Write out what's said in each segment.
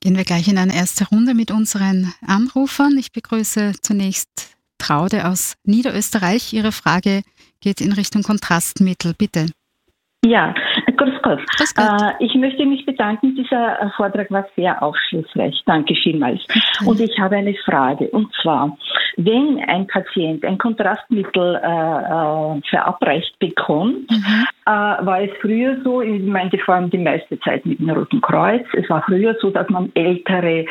Gehen wir gleich in eine erste Runde mit unseren Anrufern. Ich begrüße zunächst Traude aus Niederösterreich. Ihre Frage geht in Richtung Kontrastmittel. Bitte. Ja, grüß Gott. Grüß Gott. Ich möchte mich bedanken, dieser Vortrag war sehr aufschlussreich. Danke vielmals. Okay. Und ich habe eine Frage, und zwar, wenn ein Patient ein Kontrastmittel verabreicht bekommt, war es früher so, ich meinte vor allem die meiste Zeit mit dem Roten Kreuz, es war früher so, dass man ältere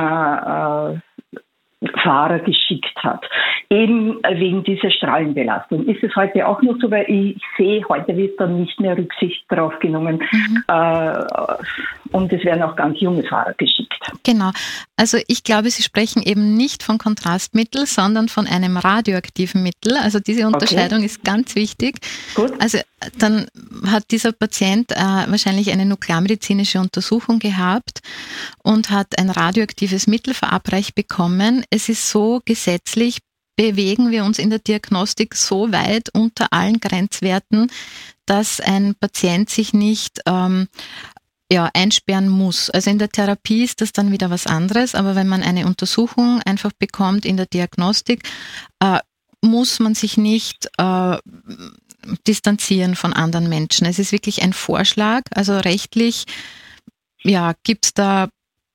Fahrer geschickt hat, eben wegen dieser Strahlenbelastung. Ist es heute auch noch so, weil ich sehe, heute wird dann nicht mehr Rücksicht darauf genommen und es werden auch ganz junge Fahrer geschickt. Genau, also ich glaube, Sie sprechen eben nicht von Kontrastmittel, sondern von einem radioaktiven Mittel. Also diese Unterscheidung ist ganz wichtig. Gut. Also dann hat dieser Patient wahrscheinlich eine nuklearmedizinische Untersuchung gehabt und hat ein radioaktives Mittel verabreicht bekommen. Es ist so, gesetzlich bewegen wir uns in der Diagnostik so weit unter allen Grenzwerten, dass ein Patient sich nicht einsperren muss. Also in der Therapie ist das dann wieder was anderes, aber wenn man eine Untersuchung einfach bekommt in der Diagnostik, muss man sich nicht distanzieren von anderen Menschen. Es ist wirklich ein Vorschlag, also rechtlich gibt's da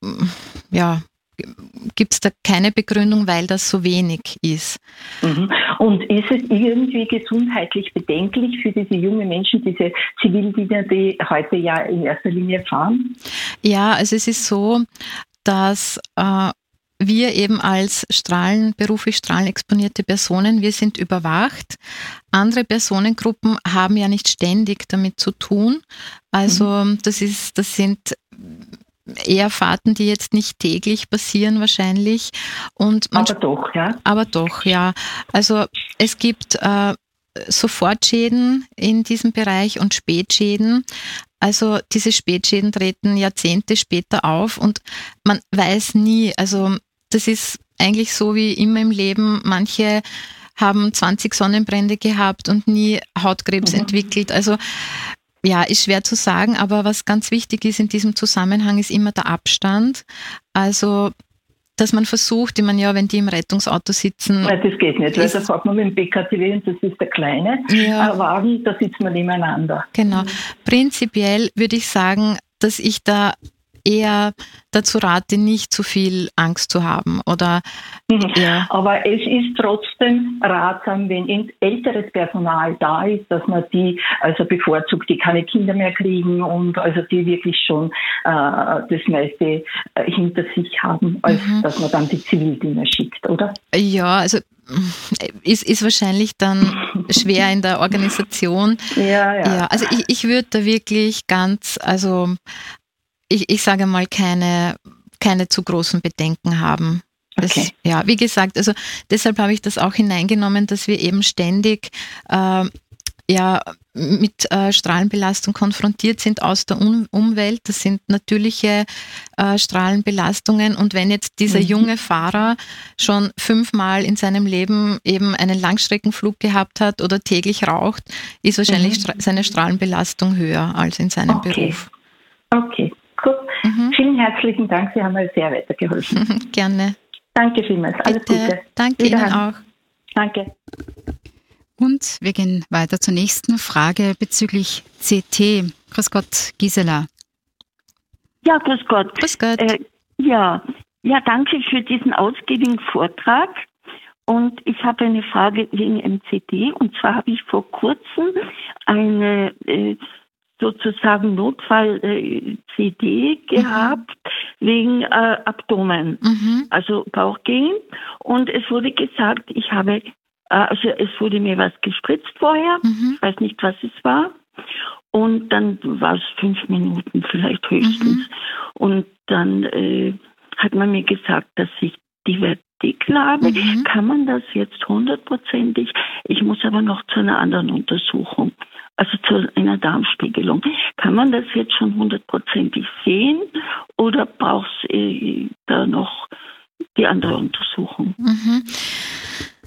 keine Begründung, weil das so wenig ist. Und ist es irgendwie gesundheitlich bedenklich für diese jungen Menschen, diese Zivildiener, die heute ja in erster Linie fahren? Ja, also es ist so, dass wir eben als beruflich strahlenexponierte Personen, wir sind überwacht. Andere Personengruppen haben ja nicht ständig damit zu tun. Also das sind eher Fahrten, die jetzt nicht täglich passieren wahrscheinlich. Aber doch, ja. Also es gibt Sofortschäden in diesem Bereich und Spätschäden. Also diese Spätschäden treten Jahrzehnte später auf und man weiß nie, also das ist eigentlich so wie immer im Leben, manche haben 20 Sonnenbrände gehabt und nie Hautkrebs entwickelt. Also ja, ist schwer zu sagen, aber was ganz wichtig ist in diesem Zusammenhang, ist immer der Abstand. Also, dass man versucht, wenn die im Rettungsauto sitzen. Nein, das geht nicht, weil da fährt man mit dem PKW und das ist der kleine Wagen, da sitzt man nebeneinander. Genau. Prinzipiell würde ich sagen, dass ich da eher dazu rate, nicht zu viel Angst zu haben. Aber es ist trotzdem ratsam, wenn älteres Personal da ist, dass man die also bevorzugt, die keine Kinder mehr kriegen und also die wirklich schon das meiste hinter sich haben, als dass man dann die Zivildiener schickt, oder? Ja, also ist wahrscheinlich dann schwer in der Organisation. Ja, also ich würde da wirklich ich sage mal, keine zu großen Bedenken haben. Okay. Wie gesagt, also deshalb habe ich das auch hineingenommen, dass wir eben ständig mit Strahlenbelastung konfrontiert sind aus der Umwelt. Das sind natürliche Strahlenbelastungen. Und wenn jetzt dieser junge Fahrer schon 5-mal in seinem Leben eben einen Langstreckenflug gehabt hat oder täglich raucht, ist wahrscheinlich seine Strahlenbelastung höher als in seinem Beruf. Okay. Gut, vielen herzlichen Dank, Sie haben mir sehr weitergeholfen. Gerne. Danke vielmals, alles Gute. Danke Ihnen auch. Danke. Und wir gehen weiter zur nächsten Frage bezüglich CT. Grüß Gott, Gisela. Ja, grüß Gott. Grüß Gott. Danke für diesen ausgiebigen Vortrag. Und ich habe eine Frage wegen MCD. Und zwar habe ich vor kurzem eine sozusagen Notfall-CD gehabt wegen Abdomen, also Bauchgegend. Und es wurde gesagt, es wurde mir was gespritzt vorher, ich weiß nicht, was es war. Und dann war es 5 Minuten vielleicht höchstens. Und dann hat man mir gesagt, dass ich Divertikel habe. Kann man das jetzt 100%? Ich muss aber noch zu einer anderen Untersuchung. Also zu einer Darmspiegelung. Kann man das jetzt schon 100% sehen oder braucht es da noch die andere Untersuchung?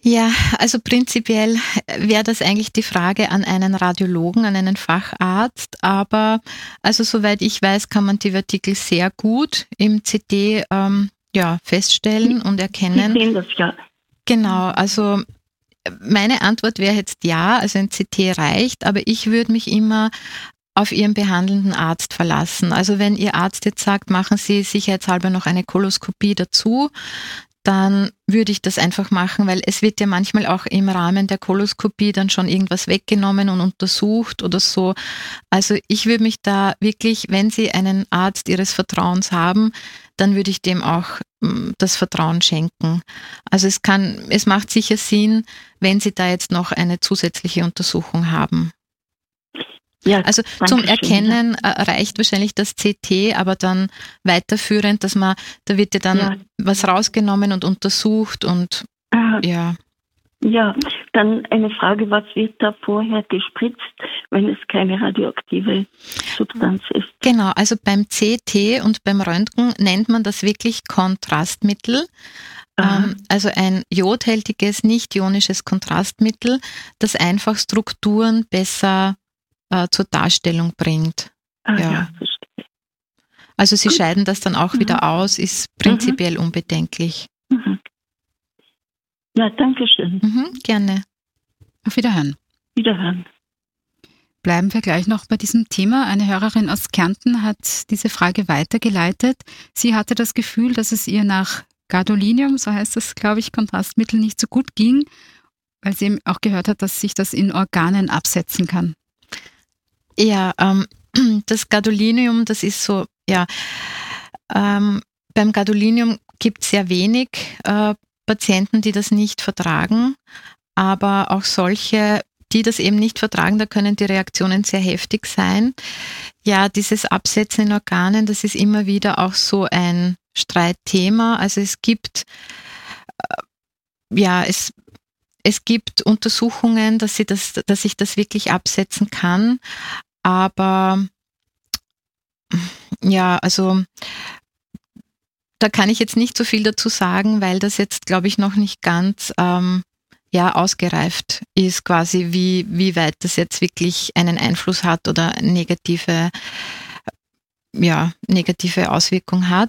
Ja, also prinzipiell wäre das eigentlich die Frage an einen Radiologen, an einen Facharzt, aber also soweit ich weiß, kann man Divertikel sehr gut im CT feststellen und erkennen. Sie sehen das ja. Genau, also meine Antwort wäre jetzt ja, also ein CT reicht, aber ich würde mich immer auf Ihren behandelnden Arzt verlassen. Also wenn Ihr Arzt jetzt sagt, machen Sie sicherheitshalber noch eine Koloskopie dazu, dann würde ich das einfach machen, weil es wird ja manchmal auch im Rahmen der Koloskopie dann schon irgendwas weggenommen und untersucht oder so. Also ich würde mich da wirklich, wenn Sie einen Arzt Ihres Vertrauens haben, dann würde ich dem auch das Vertrauen schenken. Also es macht sicher Sinn, wenn Sie da jetzt noch eine zusätzliche Untersuchung haben. Ja, also zum Erkennen reicht wahrscheinlich das CT, aber dann weiterführend, da wird ja dann was rausgenommen und untersucht und ja. Ja, dann eine Frage, was wird da vorher gespritzt, wenn es keine radioaktive Substanz ist? Genau, also beim CT und beim Röntgen nennt man das wirklich Kontrastmittel. Also ein jodhältiges, nicht ionisches Kontrastmittel, das einfach Strukturen besser zur Darstellung bringt. Ja, verstehe. Also Sie scheiden das dann auch wieder aus, ist prinzipiell unbedenklich. Ja, danke schön. Gerne. Auf Wiederhören. Wiederhören. Bleiben wir gleich noch bei diesem Thema. Eine Hörerin aus Kärnten hat diese Frage weitergeleitet. Sie hatte das Gefühl, dass es ihr nach Gadolinium, so heißt das, glaube ich, Kontrastmittel, nicht so gut ging, weil sie eben auch gehört hat, dass sich das in Organen absetzen kann. Ja, das Gadolinium, das ist so, beim Gadolinium gibt es sehr wenig Patienten, die das nicht vertragen, aber auch solche, die das eben nicht vertragen, da können die Reaktionen sehr heftig sein. Ja, dieses Absetzen in Organen, das ist immer wieder auch so ein Streitthema. Also es gibt, es gibt Untersuchungen, dass ich das wirklich absetzen kann, aber ja, also da kann ich jetzt nicht so viel dazu sagen, weil das jetzt, glaube ich, noch nicht ganz ausgereift ist, quasi wie weit das jetzt wirklich einen Einfluss hat oder negative Auswirkung hat.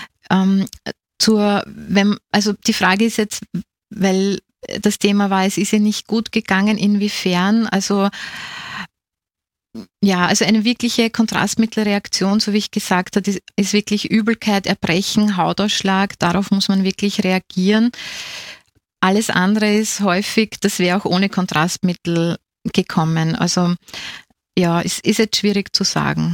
Die Frage ist jetzt, weil das Thema war, es ist ihr nicht gut gegangen, inwiefern, also eine wirkliche Kontrastmittelreaktion, so wie ich gesagt habe, ist wirklich Übelkeit, Erbrechen, Hautausschlag, darauf muss man wirklich reagieren. Alles andere ist häufig, das wäre auch ohne Kontrastmittel gekommen. Also ja, es ist jetzt schwierig zu sagen.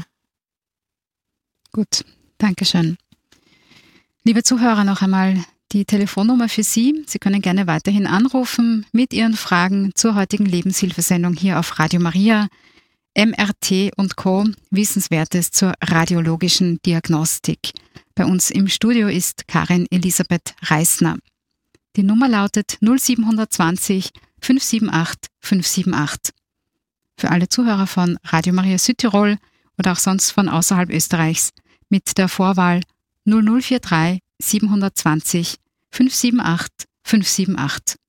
Gut, Dankeschön. Liebe Zuhörer, noch einmal die Telefonnummer für Sie. Sie können gerne weiterhin anrufen mit Ihren Fragen zur heutigen Lebenshilfesendung hier auf Radio Maria. MRT und Co. Wissenswertes zur radiologischen Diagnostik. Bei uns im Studio ist Karin Elisabeth Reisner. Die Nummer lautet 0720 578 578. Für alle Zuhörer von Radio Maria Südtirol oder auch sonst von außerhalb Österreichs mit der Vorwahl 0043 720 578 578.